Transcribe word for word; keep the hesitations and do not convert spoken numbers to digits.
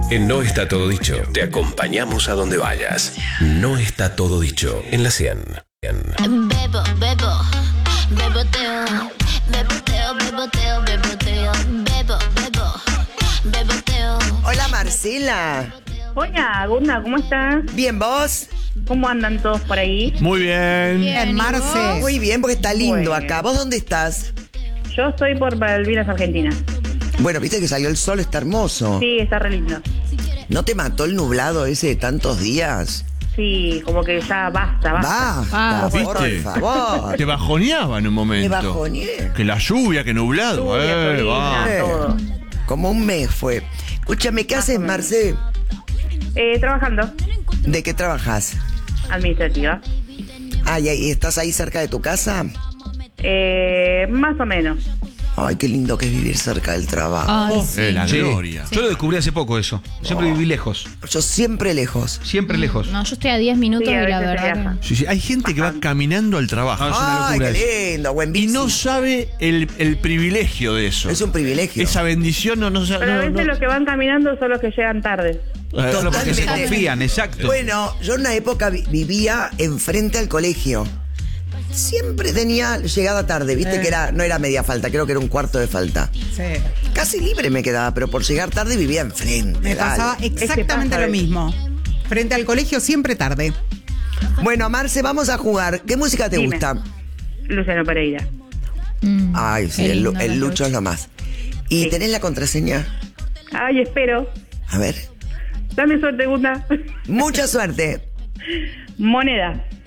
En No Está Todo Dicho, te acompañamos a donde vayas. No está todo dicho en la cien. Bebo, bebo, beboteo, beboteo, beboteo, beboteo, bebo, bebo, beboteo. Hola Marcela. Hola, Gunda, ¿cómo estás? Bien, ¿vos? ¿Cómo andan todos por ahí? Muy bien. Bien, Marce. Muy bien, porque está lindo Bueno. acá. ¿Vos dónde estás? Yo estoy por Malvinas, Argentina. Bueno, viste que salió el sol, está hermoso. Sí, está re lindo. ¿No te mató el nublado ese de tantos días? Sí, como que ya basta, basta. Basta, Ah, por ¿viste? favor. Te bajoneaba en un momento. Me bajoneé. Que la lluvia, que nublado. Lluvia, eh, colina, va. Eh, todo. Como un mes fue. Escúchame, ¿qué haces, Marce? Eh, trabajando, ¿De qué trabajas? administrativa. Ay, ay, ¿estás ahí cerca de tu casa? Eh, más o menos. Ay, qué lindo que es vivir cerca del trabajo. Ay, sí. Eh, la Sí. gloria. Yo lo descubrí hace poco eso. Siempre viví lejos. Yo siempre lejos. Siempre lejos. No, yo estoy a diez minutos Sí, a y la veces se verdad. viaja. que- Sí, sí. Hay gente que va caminando al trabajo Ah, es una Ay, locura qué lindo, buen y bici. no sabe el, el privilegio de eso. Es un privilegio. Esa bendición no, no, Pero a no, veces no- los que van caminando son los que llegan tarde. Eh, Solo porque se Totalmente. confían, exacto. Bueno, yo en una época vi- vivía enfrente al colegio. Siempre tenía llegada tarde, viste Eh. que era, no era media falta, creo que era un cuarto de falta. Sí. Casi libre me quedaba, pero por llegar tarde vivía enfrente. Me dale. pasaba exactamente pasa lo eso. mismo. Frente al colegio siempre tarde. Bueno, Marce, vamos a jugar. ¿Qué música te Dime. gusta? Luciano Pereira. Mm, Ay, sí, qué el, Lu- lindo, el la Lucho lucha. es lo más. ¿Y Sí. tenés la contraseña? Ay, espero. A ver. Dame suerte, Gunda. Mucha suerte. Moneda.